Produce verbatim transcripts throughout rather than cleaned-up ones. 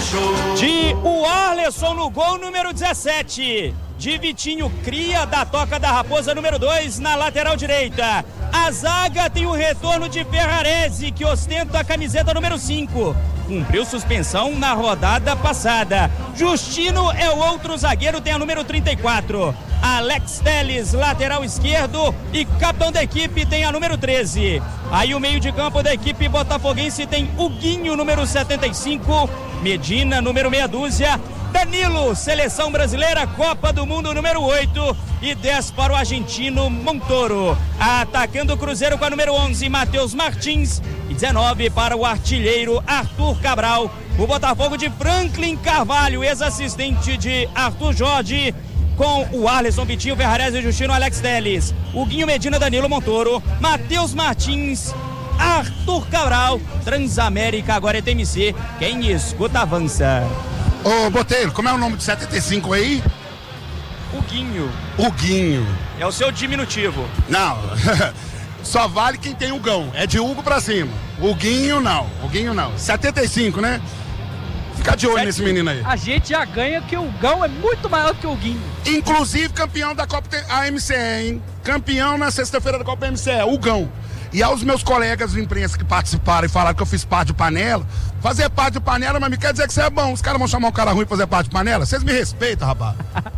De o Arleson no gol número dezessete. De Vitinho Cria, da Toca da Raposa número dois, na lateral direita. A zaga tem o retorno de Ferrarese, que ostenta a camiseta número cinco. Cumpriu suspensão na rodada passada. Justino é o outro zagueiro, tem a número trinta e quatro. Alex Telles, lateral esquerdo, e capitão da equipe tem a número treze. Aí o meio de campo da equipe botafoguense tem o Guinho, número setenta e cinco. Medina, número meia dúzia. Danilo, seleção brasileira, Copa do Mundo número oito, e dez para o argentino Montoro. Atacando o Cruzeiro com a número onze, Matheus Martins, e dezenove para o artilheiro Arthur Cabral. O Botafogo de Franklin Carvalho, ex-assistente de Arthur Jorge, com o Arleson, Vitinho, Ferrarese, Justino, Alex Telles, o Guinho, Medina, Danilo, Montoro, Matheus Martins, Arthur Cabral. Transamérica agora é T M C, quem escuta avança. Ô, Botelho, como é o nome de setenta e cinco aí? O Guinho. O Guinho. É o seu diminutivo. Não, só vale quem tem o Gão, é de Hugo pra cima. O Guinho não, o Guinho não. setenta e cinco, né? Fica de olho Sete. nesse menino aí. A gente já ganha que o Gão é muito maior que o Guinho. Inclusive campeão da Copa A M C E, hein? Campeão na sexta-feira da Copa A M C E, o Gão. E aos meus colegas de imprensa que participaram e falaram que eu fiz parte de panela, fazer parte de panela, mas me quer dizer que você é bom. Os caras vão chamar um cara ruim pra fazer parte de panela? Vocês me respeitam, rapaz.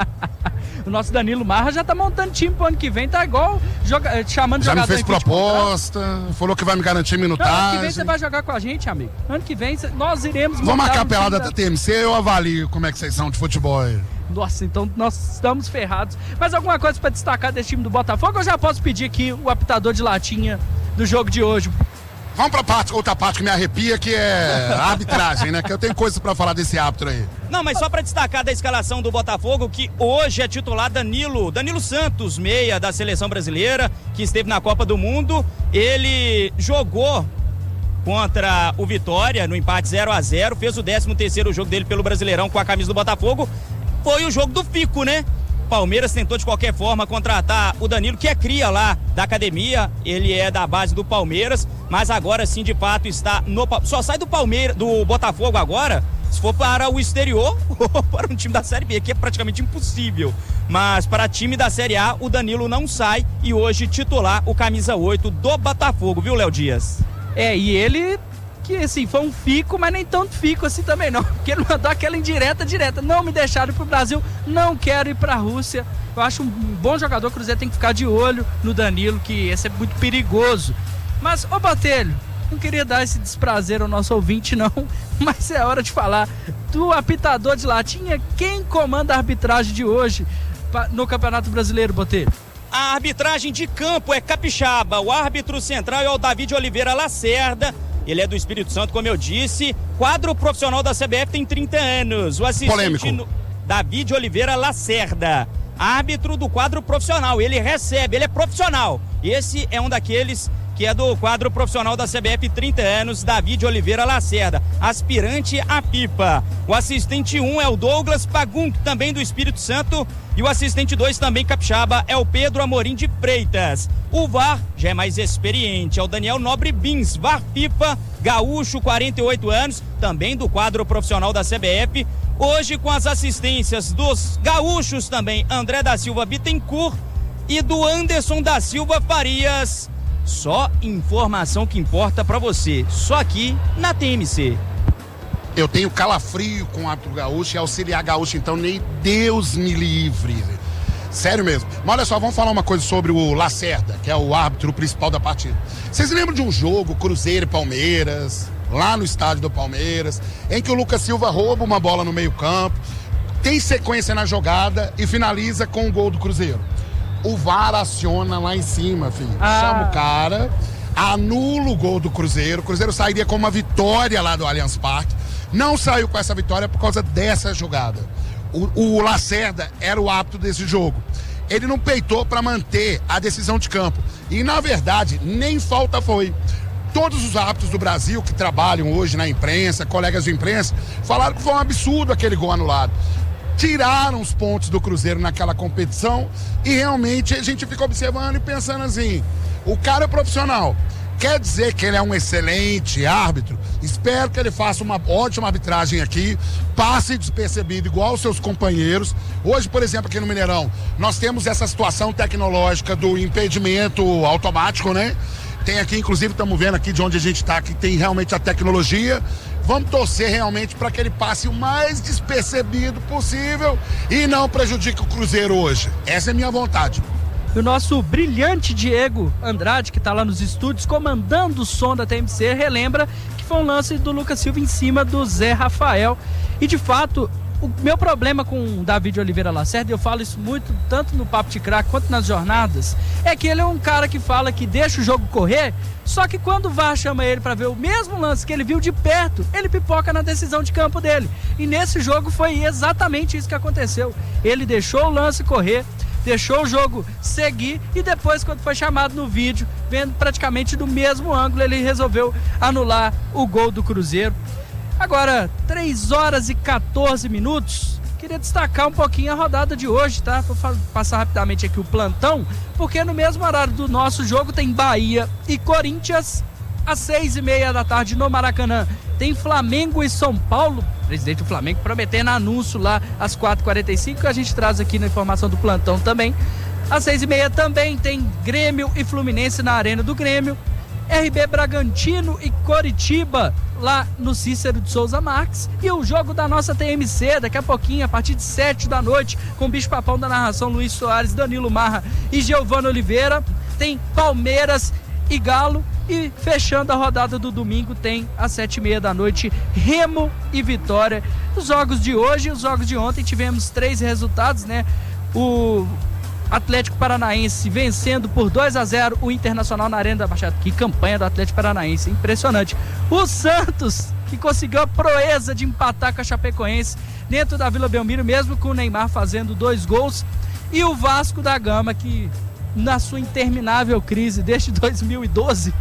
O nosso Danilo Marra já tá montando time pro ano que vem, tá igual joga, chamando já jogador. Já me fez proposta, falou que vai me garantir minutagem. Não, ano que vem você vai jogar com a gente, amigo. Ano que vem nós iremos... Vamos marcar a pelada da T M C, eu avalio como é que vocês são de futebol aí. Nossa, então nós estamos ferrados. Mas alguma coisa pra destacar desse time do Botafogo? Eu já posso pedir aqui o apitador de latinha do jogo de hoje. Vamos pra parte, outra parte que me arrepia, que é a arbitragem, né? Que eu tenho coisas pra falar desse árbitro aí. Não, mas só pra destacar da escalação do Botafogo, que hoje é titular Danilo, Danilo Santos, meia da seleção brasileira, que esteve na Copa do Mundo. Ele jogou contra o Vitória no empate zero a zero, fez o décimo terceiro jogo dele pelo Brasileirão com a camisa do Botafogo. Foi o jogo do Fico, né? Palmeiras tentou de qualquer forma contratar o Danilo, que é cria lá da academia, ele é da base do Palmeiras, mas agora sim de fato está no... Só sai do Palmeiras, do Botafogo agora, se for para o exterior ou para um time da Série B, que é praticamente impossível. Mas para time da Série A, o Danilo não sai e hoje titular o camisa oito do Botafogo, viu, Léo Dias? É, e ele... que assim, foi um fico, mas nem tanto fico assim também não, porque ele mandou aquela indireta direta, não me deixaram ir pro Brasil, não quero ir pra Rússia. Eu acho um bom jogador, o Cruzeiro tem que ficar de olho no Danilo, que esse é muito perigoso. Mas, ô Botelho, não queria dar esse desprazer ao nosso ouvinte não, mas é hora de falar do apitador de latinha. Quem comanda a arbitragem de hoje no Campeonato Brasileiro, Botelho? A arbitragem de campo é capixaba, o árbitro central é o David Oliveira Lacerda. Ele é do Espírito Santo, como eu disse. Quadro profissional da C B F tem trinta anos. O assistente Polêmico. No... David Oliveira Lacerda, árbitro do quadro profissional. Ele recebe, ele é profissional. Esse é um daqueles que é do quadro profissional da C B F, trinta anos, David Oliveira Lacerda, aspirante à pipa. O assistente um é o Douglas Pagum, também do Espírito Santo. E o assistente dois, também capixaba, é o Pedro Amorim de Freitas. O V A R já é mais experiente, é o Daniel Nobre Bins, V A R FIFA, gaúcho, quarenta e oito anos, também do quadro profissional da C B F. Hoje com as assistências dos gaúchos também, André da Silva Bittencourt e do Anderson da Silva Farias. Só informação que importa pra você, só aqui na T M C. Eu tenho calafrio com o árbitro gaúcho e auxiliar gaúcho, então nem Deus me livre. Sério mesmo. Mas olha só, vamos falar uma coisa sobre o Lacerda, que é o árbitro principal da partida. Vocês lembram de um jogo, Cruzeiro e Palmeiras, lá no estádio do Palmeiras, em que o Lucas Silva rouba uma bola no meio campo, tem sequência na jogada e finaliza com o gol do Cruzeiro. O V A R aciona lá em cima, filho. Ah. Chama o cara, anula o gol do Cruzeiro. O Cruzeiro sairia com uma vitória lá do Allianz Parque. Não saiu com essa vitória por causa dessa jogada. O, o Lacerda era o árbitro desse jogo. Ele não peitou para manter a decisão de campo. E, na verdade, nem falta foi. Todos os árbitros do Brasil que trabalham hoje na imprensa, colegas de imprensa, falaram que foi um absurdo aquele gol anulado. Tiraram os pontos do Cruzeiro naquela competição e realmente a gente fica observando e pensando assim, o cara é profissional, Quer dizer que ele é um excelente árbitro? Espero que ele faça uma ótima arbitragem aqui, passe despercebido igual os seus companheiros. Hoje, por exemplo, aqui no Mineirão, nós temos essa situação tecnológica do impedimento automático, né? Tem aqui, inclusive, estamos vendo aqui de onde a gente está, que tem realmente a tecnologia. Vamos torcer realmente para que ele passe o mais despercebido possível e não prejudique o Cruzeiro hoje. Essa é a minha vontade. E o nosso brilhante Diego Andrade, que está lá nos estúdios comandando o som da T M C, relembra que foi um lance do Lucas Silva em cima do Zé Rafael. E de fato, o meu problema com o David Oliveira Lacerda, eu falo isso muito, tanto no Papo de Craque quanto nas jornadas, é que ele é um cara que fala que deixa o jogo correr, só que quando o V A R chama ele para ver o mesmo lance que ele viu de perto, ele pipoca na decisão de campo dele. E nesse jogo foi exatamente isso que aconteceu. Ele deixou o lance correr, deixou o jogo seguir e depois, quando foi chamado no vídeo, vendo praticamente do mesmo ângulo, ele resolveu anular o gol do Cruzeiro. Agora, três horas e quatorze minutos, queria destacar um pouquinho a rodada de hoje, tá? Vou passar rapidamente aqui o plantão, porque no mesmo horário do nosso jogo tem Bahia e Corinthians, às seis e meia da tarde no Maracanã. Tem Flamengo e São Paulo, presidente do Flamengo prometendo anúncio lá às quatro e quarenta e cinco, que a gente traz aqui na informação do plantão também. Às seis e meia também tem Grêmio e Fluminense na Arena do Grêmio. R B Bragantino e Coritiba lá no Cícero de Souza Marques. E o jogo da nossa T M C daqui a pouquinho, a partir de sete da noite, com o bicho papão da narração Luiz Soares, Danilo Marra e Giovano Oliveira. Tem Palmeiras e Galo. E fechando a rodada do domingo tem às sete e meia da noite Remo e Vitória. Os jogos de hoje e os jogos de ontem tivemos três resultados, né? O Atlético Paranaense vencendo por dois a zero o Internacional na Arena da Baixada. Que campanha do Atlético Paranaense, impressionante. O Santos, que conseguiu a proeza de empatar com a Chapecoense dentro da Vila Belmiro, mesmo com o Neymar fazendo dois gols. E o Vasco da Gama, que na sua interminável crise desde dois mil e doze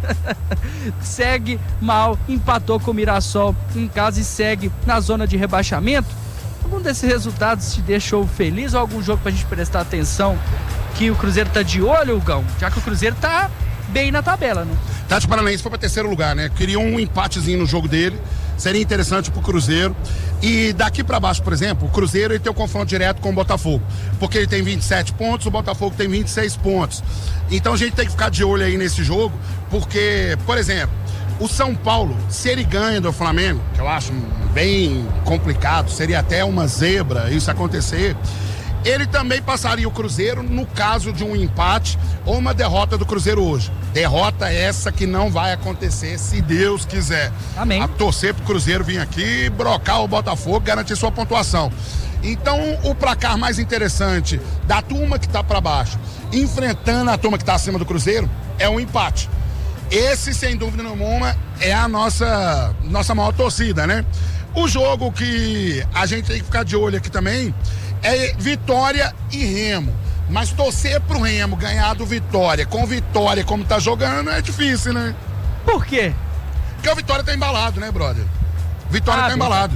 segue mal, empatou com o Mirassol em casa e segue na zona de rebaixamento. Algum desses resultados te deixou feliz ou algum jogo pra gente prestar atenção que o Cruzeiro tá de olho, Gão? Já que o Cruzeiro tá bem na tabela, né? Atlético Paranaense foi para terceiro lugar, né? Queria um empatezinho no jogo dele, seria interessante pro Cruzeiro. E daqui para baixo, por exemplo, o Cruzeiro ele tem o confronto direto com o Botafogo, porque ele tem vinte e sete pontos, o Botafogo tem vinte e seis pontos. Então a gente tem que ficar de olho aí nesse jogo, porque, por exemplo, o São Paulo, se ele ganha do Flamengo, que eu acho bem complicado, seria até uma zebra isso acontecer, ele também passaria o Cruzeiro no caso de um empate ou uma derrota do Cruzeiro hoje. Derrota essa que não vai acontecer, se Deus quiser. Amém. A torcer pro Cruzeiro vir aqui, brocar o Botafogo, garantir sua pontuação. Então, o placar mais interessante da turma que tá para baixo, enfrentando a turma que tá acima do Cruzeiro, é um empate. Esse, sem dúvida nenhuma, é a nossa, nossa maior torcida, né? O jogo que a gente tem que ficar de olho aqui também é Vitória e Remo. Mas torcer pro Remo ganhar do Vitória, com Vitória como tá jogando, é difícil, né? Por quê? Porque o Vitória tá embalado, né, brother? Vitória Ah, tá embalado.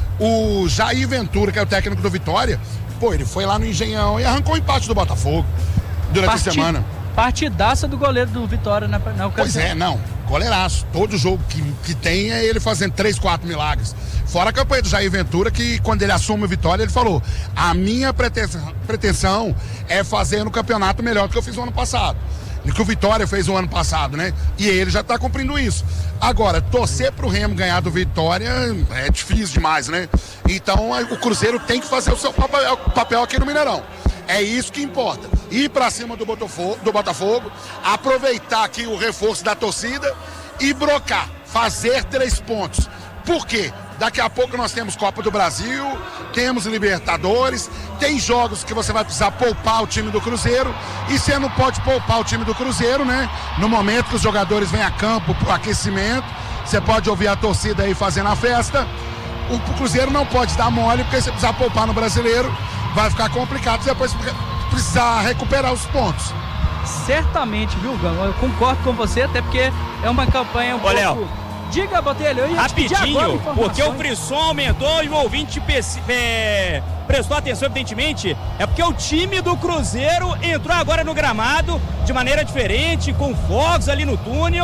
O Jair Ventura, que é o técnico do Vitória, pô, ele foi lá no Engenhão e arrancou o empate do Botafogo durante Parti- a semana. Partidaça do goleiro do Vitória na, na ocasião. Pois é, não. Goleiraço. Todo jogo que, que tem é ele fazendo três, quatro milagres. Fora a campanha do Jair Ventura, que quando ele assume a Vitória, ele falou: a minha pretensão, pretensão é fazer no campeonato melhor do que eu fiz no ano passado. E que o Vitória fez o ano passado, né? E ele já tá cumprindo isso. Agora, torcer pro Remo ganhar do Vitória é difícil demais, né? Então o Cruzeiro tem que fazer o seu papel, papel aqui no Mineirão. É isso que importa. Ir pra cima do Botafogo, do Botafogo, aproveitar aqui o reforço da torcida e brocar, fazer três pontos. Por quê? Daqui a pouco nós temos Copa do Brasil, temos Libertadores, tem jogos que você vai precisar poupar o time do Cruzeiro e você não pode poupar o time do Cruzeiro, né? No momento que os jogadores vêm a campo pro aquecimento, você pode ouvir a torcida aí fazendo a festa. O Cruzeiro não pode dar mole, porque se precisar poupar no Brasileiro, vai ficar complicado depois precisar recuperar os pontos. Certamente, viu, Gão? Eu concordo com você, até porque é uma campanha um Ô, pouco... Léo. Diga, Botelho, eu ia Rapidinho, te pedir agora porque o informações. frisson aumentou e o ouvinte pes- é, prestou atenção, evidentemente, é porque o time do Cruzeiro entrou agora no gramado de maneira diferente, com fogos ali no túnel,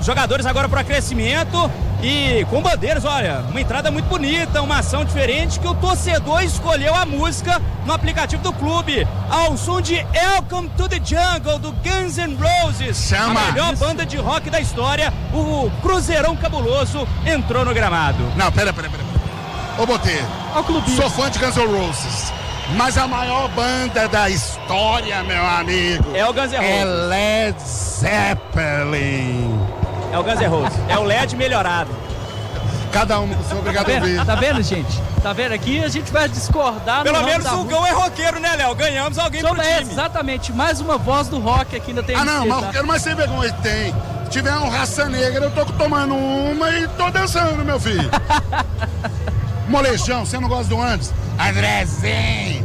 jogadores agora para crescimento e com bandeiras, olha, uma entrada muito bonita, uma ação diferente que o torcedor escolheu a música no aplicativo do clube, ao som de Welcome to the Jungle, do Guns N' Roses. Chama. A melhor banda de rock da história, o Cruzeirão Cabuloso entrou no gramado. Não, pera, pera, pera. Ô, Botê, sou fã de Guns N' Roses, mas a maior banda da história, meu amigo, é o Guns N' Roses. É Led Zeppelin. É o Guns N' Roses. É o L E D melhorado. Cada um, sou obrigado tá a ouvir. Tá vendo, gente? Tá vendo aqui? A gente vai discordar. Pelo menos o Gão é roqueiro, né, Léo? Ganhamos alguém pro time. É, exatamente. Mais uma voz do rock aqui ainda tem. Ah, não, que mas tá? eu quero mais sem vergonha que tem. Se tiver um raça negra, eu tô tomando uma e tô dançando, meu filho. Molejão, você não gosta do antes? Andrezinho.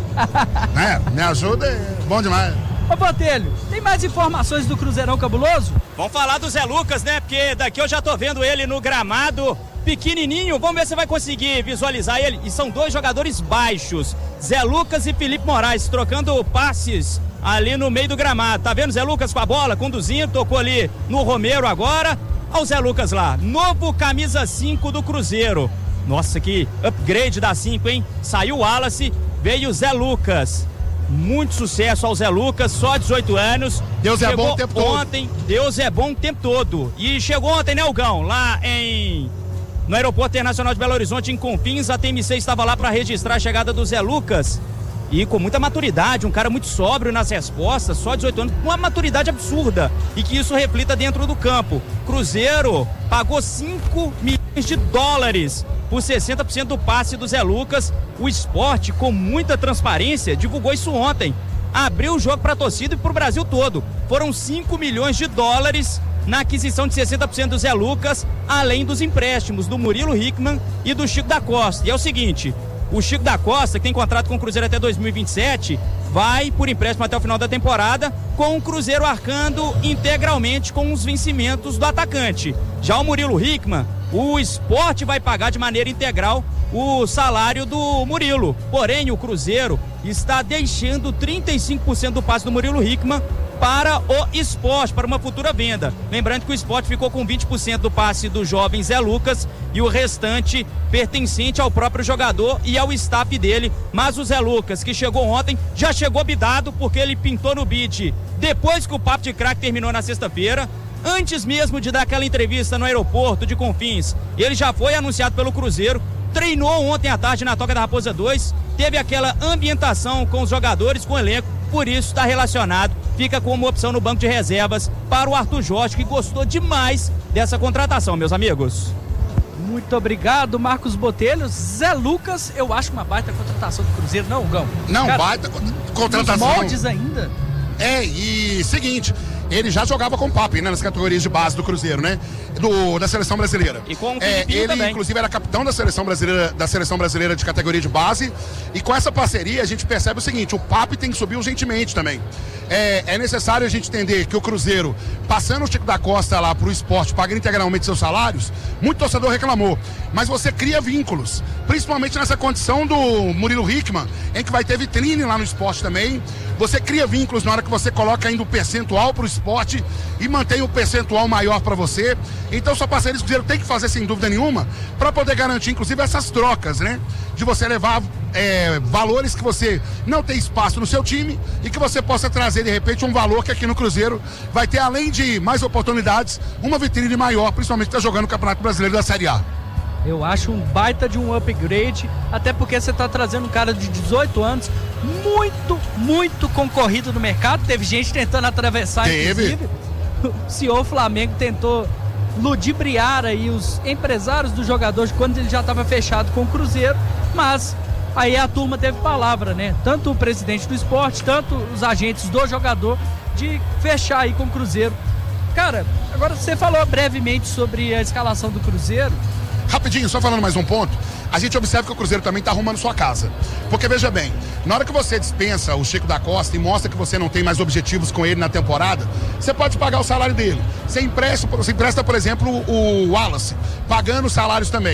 Né? Me ajuda, é bom demais. Ô, Botelho, tem mais informações do Cruzeirão Cabuloso? Vamos falar do Zé Lucas, né? Porque daqui eu já tô vendo ele no gramado, pequenininho. Vamos ver se você vai conseguir visualizar ele. E são dois jogadores baixos, Zé Lucas e Felipe Moraes, trocando passes ali no meio do gramado. Tá vendo Zé Lucas com a bola, conduzindo, tocou ali no Romero agora. Olha o Zé Lucas lá, novo camisa cinco do Cruzeiro. Nossa, que upgrade da cinco, hein? Saiu o Wallace, veio o Zé Lucas. Muito sucesso ao Zé Lucas, só dezoito anos. Deus é bom o tempo todo. Ontem, Deus é bom o tempo todo. E chegou ontem, né, Gão? Lá em... no Aeroporto Internacional de Belo Horizonte, em Confins, a T M C estava lá para registrar a chegada do Zé Lucas. E com muita maturidade, um cara muito sóbrio nas respostas, só dezoito anos, com uma maturidade absurda. E que isso reflita dentro do campo. Cruzeiro pagou cinco milhões de dólares por sessenta por cento do passe do Zé Lucas. O Sport, com muita transparência, divulgou isso ontem. Abriu o jogo para a torcida e para o Brasil todo. Foram cinco milhões de dólares na aquisição de sessenta por cento do Zé Lucas, além dos empréstimos do Murilo Hickman e do Chico da Costa. E é o seguinte, o Chico da Costa, que tem contrato com o Cruzeiro até dois mil e vinte e sete, vai por empréstimo até o final da temporada, com o Cruzeiro arcando integralmente com os vencimentos do atacante. Já o Murilo Hickman, o Sport vai pagar de maneira integral o salário do Murilo. Porém, o Cruzeiro está deixando trinta e cinco por cento do passe do Murilo Hickman para o Sport, para uma futura venda. Lembrando que o Sport ficou com vinte por cento do passe do jovem Zé Lucas e o restante pertencente ao próprio jogador e ao staff dele. Mas o Zé Lucas, que chegou ontem, já chegou bidado, porque ele pintou no bid depois que o Papo de Craque terminou na sexta-feira. Antes mesmo de dar aquela entrevista no aeroporto de Confins, ele já foi anunciado pelo Cruzeiro, treinou ontem à tarde na Toca da Raposa dois, teve aquela ambientação com os jogadores, com o elenco, por isso está relacionado, fica como opção no banco de reservas para o Arthur Jorge, que gostou demais dessa contratação, meus amigos. Muito obrigado, Marcos Botelho. Zé Lucas, eu acho uma baita contratação do Cruzeiro, não, Gão? Não, Cara, baita contratação. Nos moldes ainda. É, e seguinte, ele já jogava com o Papi, né, nas categorias de base do Cruzeiro, né? Do, da seleção brasileira. E com o é, ele, também. inclusive, era capitão da seleção brasileira, da seleção brasileira de categoria de base. E com essa parceria, a gente percebe o seguinte: o Papi tem que subir urgentemente também. É, é necessário a gente entender que o Cruzeiro, passando o Chico da Costa lá pro Sport, pagando integralmente seus salários, muito torcedor reclamou. Mas você cria vínculos, principalmente nessa condição do Murilo Hickman, em que vai ter vitrine lá no Sport também. Você cria vínculos na hora que você coloca ainda o percentual pro Sport e mantém o percentual maior para você. Então sua parceria do Cruzeiro tem que fazer, sem dúvida nenhuma, para poder garantir, inclusive, essas trocas, né? De você levar é, valores que você não tem espaço no seu time e que você possa trazer, de repente, um valor que aqui no Cruzeiro vai ter, além de mais oportunidades, uma vitrine maior, principalmente que está jogando o Campeonato Brasileiro da Série A. Eu acho um baita de um upgrade, até porque você está trazendo um cara de dezoito anos, muito, muito concorrido no mercado. Teve gente tentando atravessar, Teve. inclusive. O senhor Flamengo tentou ludibriar aí os empresários do jogador quando ele já estava fechado com o Cruzeiro, mas aí a turma teve palavra, né? Tanto o presidente do Sport, tanto os agentes do jogador, de fechar aí com o Cruzeiro. Cara, agora você falou brevemente sobre a escalação do Cruzeiro. Rapidinho, só falando mais um ponto, a gente observa que o Cruzeiro também está arrumando sua casa. Porque, veja bem, na hora que você dispensa o Chico da Costa e mostra que você não tem mais objetivos com ele na temporada, você pode pagar o salário dele. Você empresta, você empresta, por exemplo, o Wallace, pagando os salários também.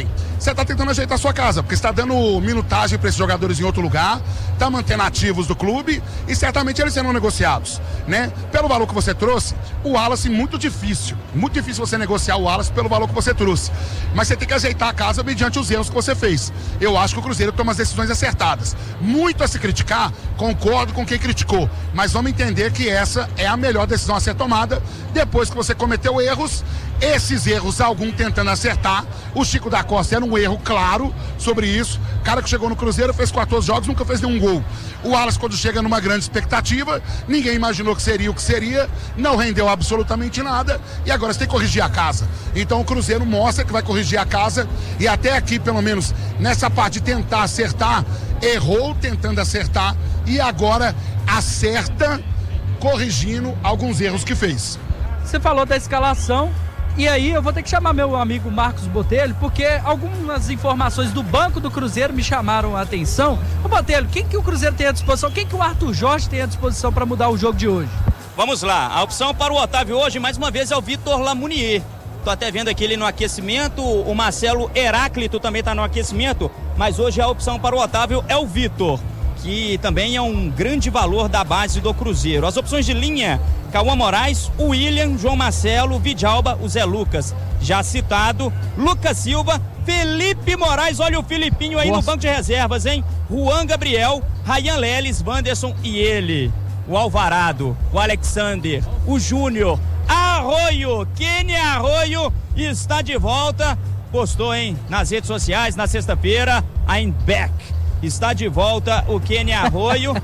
você tá tentando ajeitar a sua casa, porque você tá dando minutagem para esses jogadores em outro lugar, tá mantendo ativos do clube e certamente eles serão negociados, né? Pelo valor que você trouxe, o Wallace muito difícil, muito difícil você negociar o Wallace pelo valor que você trouxe, mas você tem que ajeitar a casa mediante os erros que você fez. Eu acho que o Cruzeiro toma as decisões acertadas. Muito a se criticar, concordo com quem criticou, mas vamos entender que essa é a melhor decisão a ser tomada depois que você cometeu erros. Esses erros, algum tentando acertar. O Chico da Costa era um erro claro sobre isso. O cara que chegou no Cruzeiro, fez quatorze jogos, nunca fez nenhum gol. O Wallace, quando chega numa grande expectativa, ninguém imaginou que seria o que seria, não rendeu absolutamente nada e agora você tem que corrigir a casa. Então o Cruzeiro mostra que vai corrigir a casa e até aqui, pelo menos nessa parte de tentar acertar, errou tentando acertar e agora acerta corrigindo alguns erros que fez. Você falou da escalação. E aí eu vou ter que chamar meu amigo Marcos Botelho, porque algumas informações do banco do Cruzeiro me chamaram a atenção. Ô Botelho, quem que o Cruzeiro tem à disposição? Quem que o Arthur Jorge tem à disposição para mudar o jogo de hoje? Vamos lá, a opção para o Otávio hoje, mais uma vez, é o Vitor Lamounier. Tô até vendo aqui ele no aquecimento, o Marcelo Heráclito também tá no aquecimento, mas hoje a opção para o Otávio é o Vitor, que também é um grande valor da base do Cruzeiro. As opções de linha: Cauã Moraes, o William, João Marcelo, Vidalba, o Zé Lucas, já citado, Lucas Silva, Felipe Moraes, olha o Filipinho aí. Nossa. No banco de reservas, hein? Juan Gabriel, Ryan Leles, Wanderson e ele, o Alvarado, o Alexander, o Júnior, Arroio, Kenny Arroio está de volta, postou, hein, nas redes sociais na sexta-feira, I'm back. Está de volta o Kenny Arroio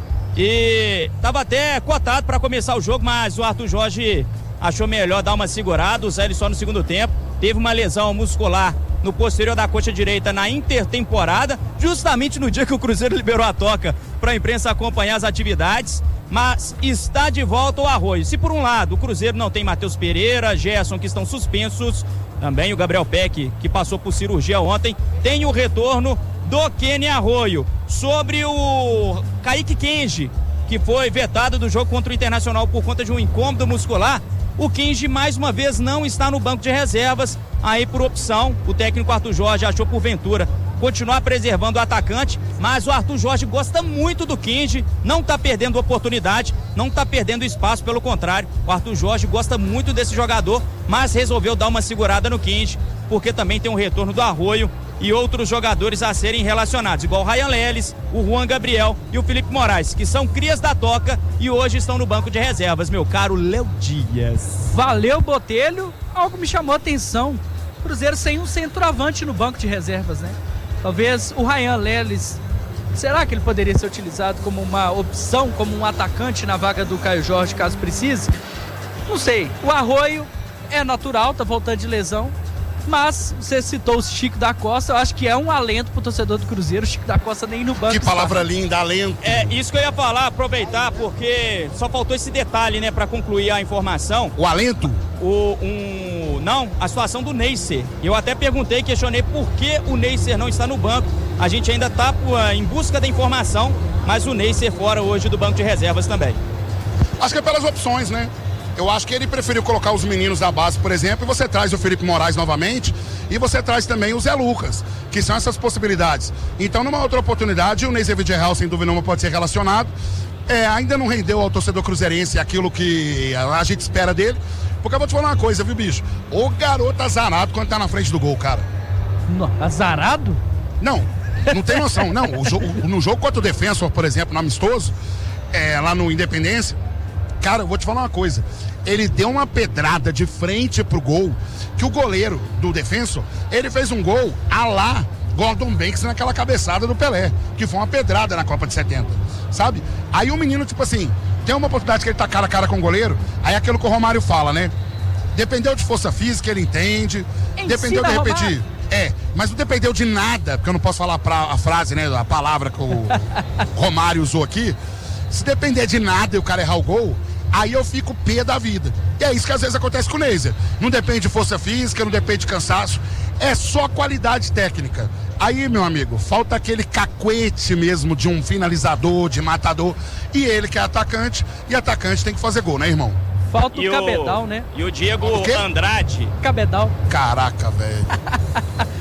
e estava até cotado para começar o jogo, mas o Arthur Jorge achou melhor dar uma segurada, usar ele só no segundo tempo. Teve uma lesão muscular no posterior da coxa direita na intertemporada, justamente no dia que o Cruzeiro liberou a toca para a imprensa acompanhar as atividades, mas está de volta o Arroio. Se por um lado o Cruzeiro não tem Matheus Pereira, Gerson, que estão suspensos, também o Gabriel Peck, que passou por cirurgia ontem, tem o retorno do Kenny Arroio. Sobre o Kaique Kenji, que foi vetado do jogo contra o Internacional por conta de um incômodo muscular, o Kenji mais uma vez não está no banco de reservas, aí por opção, o técnico Arthur Jorge achou por ventura continuar preservando o atacante, mas o Arthur Jorge gosta muito do Kenji, não está perdendo oportunidade, não está perdendo espaço, pelo contrário, o Arthur Jorge gosta muito desse jogador, mas resolveu dar uma segurada no Kenji, porque também tem um retorno do Arroio e outros jogadores a serem relacionados, igual o Ryan Leles, o Juan Gabriel e o Felipe Moraes, que são crias da toca e hoje estão no banco de reservas, meu caro Léo Dias. Valeu, Botelho. Algo me chamou a atenção. Cruzeiro sem um centroavante no banco de reservas, né? Talvez o Ryan Leles, será que ele poderia ser utilizado como uma opção, como um atacante na vaga do Caio Jorge, caso precise? Não sei. O Arroio é natural, tá voltando de lesão. Mas você citou o Chico da Costa, eu acho que é um alento pro torcedor do Cruzeiro, o Chico da Costa nem no banco. Que palavra está. Linda, alento. É, isso que eu ia falar, aproveitar, porque só faltou esse detalhe, né, pra concluir a informação. O alento? O, um, não, a situação do Neisser. Eu até perguntei, questionei por que o Neisser não está no banco. A gente ainda tá em busca da informação, mas o Neisser fora hoje do banco de reservas também. Acho que é pelas opções, né? Eu acho que ele preferiu colocar os meninos da base, por exemplo, e você traz o Felipe Moraes novamente e você traz também o Zé Lucas, que são essas possibilidades. Então, numa outra oportunidade, o Neisser Vidal, sem dúvida nenhuma, pode ser relacionado. É, ainda não rendeu ao torcedor cruzeirense aquilo que a gente espera dele, porque eu vou te falar uma coisa, viu, bicho? O garoto azarado quando tá na frente do gol, cara. No, azarado? Não, não tem noção, não. O jogo, no jogo contra o Defensor, por exemplo, no amistoso, é, lá no Independência, cara, eu vou te falar uma coisa. Ele deu uma pedrada de frente pro gol, que o goleiro do Defensor, ele fez um gol a lá Gordon Banks naquela cabeçada do Pelé, que foi uma pedrada na Copa de setenta, sabe? Aí o menino, tipo assim, tem uma oportunidade que ele tá cara a cara com o goleiro, aí é aquilo que o Romário fala, né? Dependeu de força física, ele entende, Ensina dependeu de repetir. Romário. É, mas não dependeu de nada, porque eu não posso falar pra, a frase, né, a palavra que o Romário usou aqui. Se depender de nada e o cara errar o gol, aí eu fico pé da vida. E é isso que às vezes acontece com o Neisser. Não depende de força física, não depende de cansaço, é só qualidade técnica. Aí, meu amigo, falta aquele cacuete mesmo de um finalizador, de matador. E ele que é atacante, e atacante tem que fazer gol, né, irmão? Falta o e Cabedal, o... né? E o Diego Andrade. Cabedal. Caraca, velho.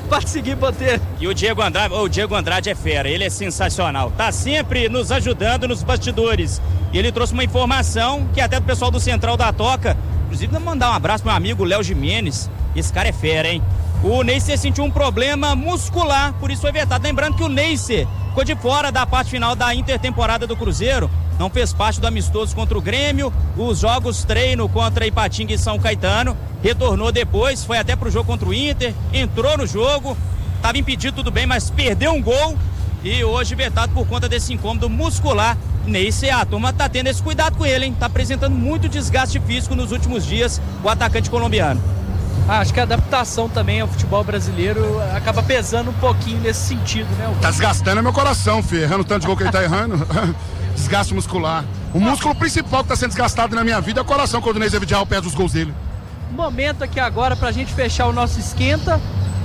Pode seguir, Botelho. E o Diego Andrade, o Diego Andrade é fera, ele é sensacional. Tá sempre nos ajudando nos bastidores. E ele trouxe uma informação que até do pessoal do Central da Toca, inclusive vou mandar um abraço pro meu amigo Léo Jimenez. Esse cara é fera, hein? O Neisser sentiu um problema muscular, por isso foi vetado. Lembrando que o Neisser ficou de fora da parte final da intertemporada do Cruzeiro, não fez parte do amistoso contra o Grêmio, os jogos treino contra Ipatinga e São Caetano, retornou depois, foi até pro jogo contra o Inter, entrou no jogo, estava impedido tudo bem, mas perdeu um gol e hoje vetado por conta desse incômodo muscular. Neisser, a turma tá tendo esse cuidado com ele, hein? Tá apresentando muito desgaste físico nos últimos dias, o atacante colombiano. Ah, acho que a adaptação também ao futebol brasileiro acaba pesando um pouquinho nesse sentido, né? Tá desgastando meu coração, filho. Errando tanto de gol que ele tá errando. Desgaste muscular. O músculo principal que tá sendo desgastado na minha vida é o coração, quando o Neisser Vidal perde os gols dele. Momento aqui agora pra gente fechar o nosso esquenta,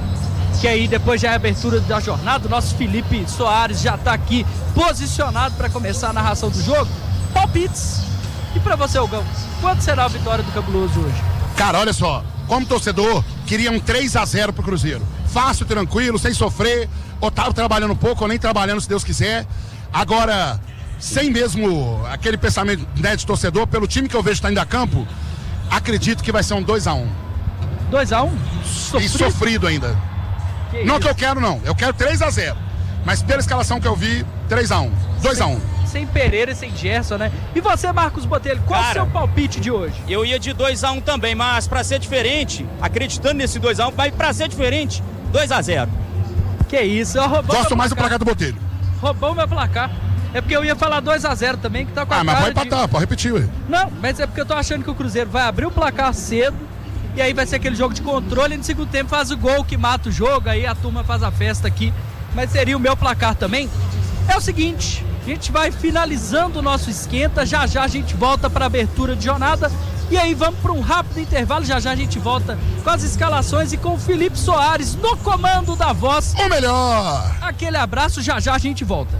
que aí depois já é a abertura da jornada. O nosso Felipe Soares já tá aqui posicionado para começar a narração do jogo. Palpites. E pra você, Hugão, quanto será a vitória do Cabuloso hoje? Cara, olha só. Como torcedor, queria um três a zero pro Cruzeiro. Fácil, tranquilo, sem sofrer. Otávio trabalhando pouco, ou nem trabalhando, se Deus quiser. Agora, sem mesmo aquele pensamento, né, de torcedor, pelo time que eu vejo tá indo a campo, acredito que vai ser um dois a um. dois a um? E sofrido ainda. Que não isso? que eu quero, não. Eu quero três a zero. Mas pela escalação que eu vi, três a um. dois a um. Sem Pereira e sem Gerson, né? E você, Marcos Botelho, qual Cara, é o seu palpite de hoje? Eu ia de dois a um também, mas pra ser diferente, acreditando nesse dois a um, vai pra ser diferente, dois a zero. Que isso, eu roubou Gosto meu mais do placar. placar do Botelho. Roubou meu placar. É porque eu ia falar dois a zero também, que tá com a Ah, mas cara pode empatar, de... pode repetir, ué. Não, mas é porque eu tô achando que o Cruzeiro vai abrir o placar cedo e aí vai ser aquele jogo de controle e no segundo tempo faz o gol que mata o jogo, aí a turma faz a festa aqui. Mas seria o meu placar também. É o seguinte, a gente vai finalizando o nosso esquenta, já já a gente volta para a abertura de jornada e aí vamos para um rápido intervalo, já já a gente volta com as escalações e com o Felipe Soares no comando da voz. O melhor! Aquele abraço, já já a gente volta.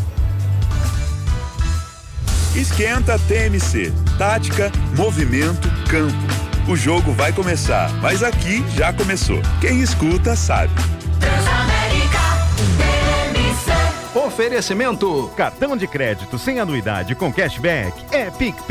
Esquenta T M C. Tática, movimento, campo. O jogo vai começar, mas aqui já começou. Quem escuta sabe. Oferecimento: cartão de crédito sem anuidade com cashback é PicPay.